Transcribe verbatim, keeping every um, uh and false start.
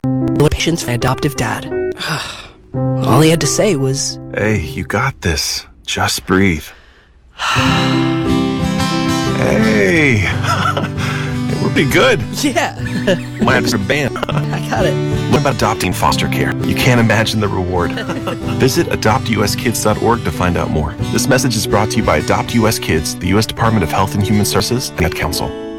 Patients, my adoptive dad. All he had to say was, "Hey, you got this. Just breathe." Hey, we're pretty good. yeah, Might have some band. I got it. What about adopting foster care? You can't imagine the reward. Visit adopt u s kids dot org to find out more. This message is brought to you by Adopt U S Kids, the U S Department of Health and Human Services, and Ad Council.